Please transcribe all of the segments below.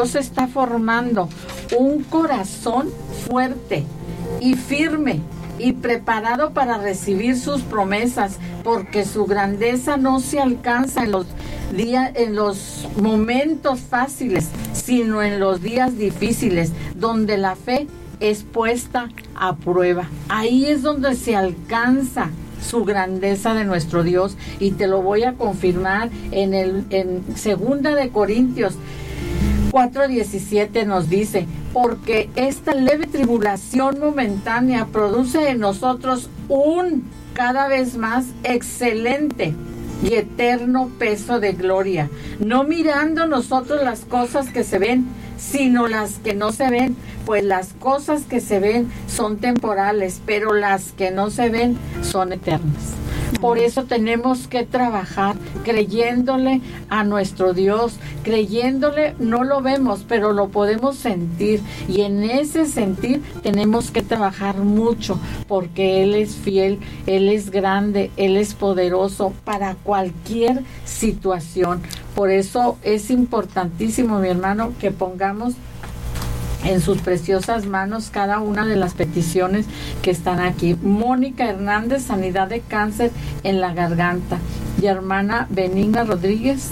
Dios está formando un corazón fuerte y firme y preparado para recibir sus promesas, porque su grandeza no se alcanza en los momentos fáciles, sino en los días difíciles, donde la fe es puesta a prueba. Ahí es donde se alcanza su grandeza de nuestro Dios, y te lo voy a confirmar en 2 de Corintios 4:17 nos dice: porque esta leve tribulación momentánea produce en nosotros un cada vez más excelente y eterno peso de gloria, no mirando nosotros las cosas que se ven, sino las que no se ven, pues las cosas que se ven son temporales, pero las que no se ven son eternas. Por eso tenemos que trabajar creyéndole a nuestro Dios, creyéndole. No lo vemos, pero lo podemos sentir, y en ese sentir tenemos que trabajar mucho, porque Él es fiel, Él es grande, Él es poderoso para cualquier situación. Por eso es importantísimo, mi hermano, que pongamos en sus preciosas manos cada una de las peticiones que están aquí. Mónica Hernández, sanidad de cáncer en la garganta. Y hermana Benigna Rodríguez,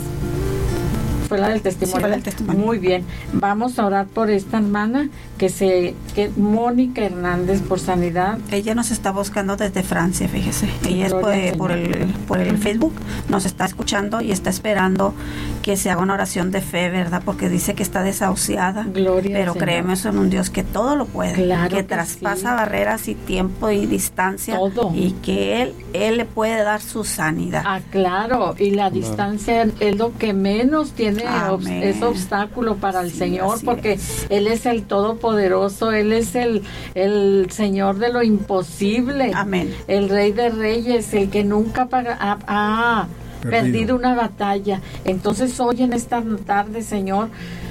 fue la del testimonio. Sí, fue la del testimonio. Muy bien, vamos a orar por esta hermana que Mónica Hernández, por sanidad. Ella nos está buscando desde Francia, fíjese. Ella es por el Facebook, nos está escuchando y está esperando que se haga una oración de fe, ¿verdad? Porque dice que está desahuciada. Gloria pero al Señor. creemos en un Dios que todo lo puede, Claro que que traspasa sí. barreras y tiempo y distancia, Todo. y que Él le puede dar su sanidad. Ah, claro, y la distancia es lo que menos tiene Amén. es obstáculo para el Sí, Señor, así porque es. Él es el Todopoderoso, Él es el Señor de lo imposible. Amén. El Rey de Reyes, el que nunca ha perdido una batalla. Entonces hoy en esta tarde, Señor,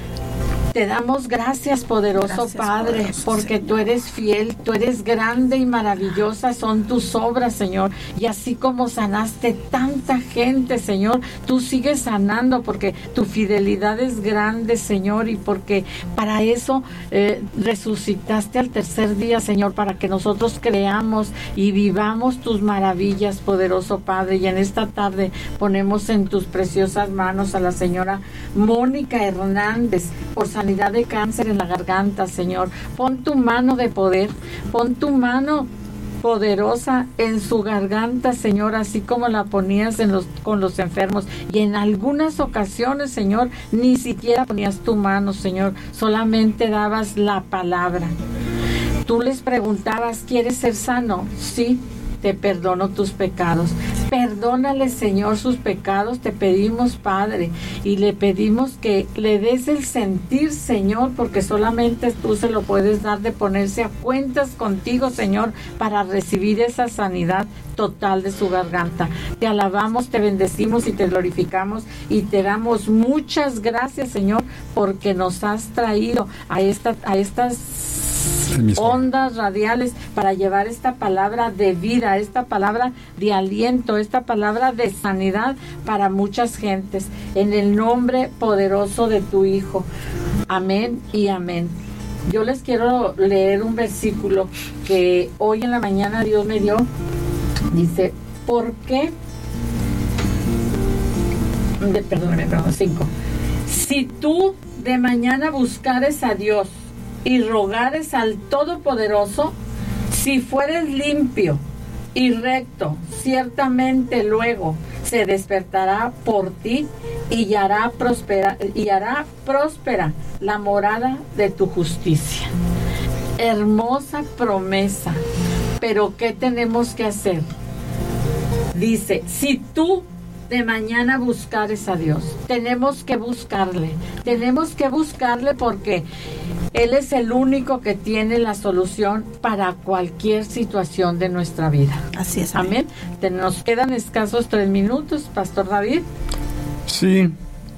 te damos gracias, poderoso Gracias, Padre, poderoso porque Señor. tú eres fiel, tú eres grande y maravillosa son tus obras, Señor. Y así como sanaste tanta gente, Señor, tú sigues sanando, porque tu fidelidad es grande, Señor, y porque para eso resucitaste al tercer día, Señor, para que nosotros creamos y vivamos tus maravillas, poderoso Padre. Y en esta tarde ponemos en tus preciosas manos a la señora Mónica Hernández, por sanidad de cáncer en la garganta, Señor. Pon tu mano de poder, pon tu mano poderosa en su garganta, Señor, así como la ponías con los enfermos. Y en algunas ocasiones, Señor, ni siquiera ponías tu mano, Señor, solamente dabas la palabra. Tú les preguntabas: ¿quieres ser sano? Sí, te perdono tus pecados. Perdónale, Señor, sus pecados, te pedimos, Padre, y le pedimos que le des el sentir, Señor, porque solamente tú se lo puedes dar, de ponerse a cuentas contigo, Señor, para recibir esa sanidad total de su garganta. Te alabamos, te bendecimos y te glorificamos, y te damos muchas gracias, Señor, porque nos has traído a estas ondas radiales para llevar esta palabra de vida, esta palabra de aliento, esta palabra de sanidad para muchas gentes, en el nombre poderoso de tu Hijo. Amén y amén. Yo les quiero leer un versículo que hoy en la mañana Dios me dio. Dice: ¿por qué? Perdóname, 5. Si tú de mañana buscares a Dios y rogares al Todopoderoso, si fueres limpio y recto, ciertamente luego se despertará por ti y hará próspera la morada de tu justicia. Hermosa promesa. Pero ¿qué tenemos que hacer? Dice: si tú de mañana buscares a Dios, tenemos que buscarle porque Él es el único que tiene la solución para cualquier situación de nuestra vida. Así es. Amén. Nos quedan escasos 3 minutos, Pastor David. Sí.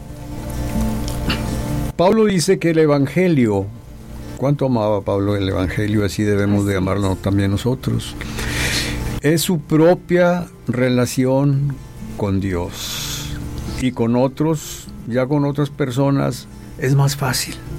Pablo dice que el Evangelio, ¿cuánto amaba Pablo el Evangelio? Así debemos de amarlo también nosotros. Es su propia relación con Dios y con otros, ya con otras personas, es más fácil.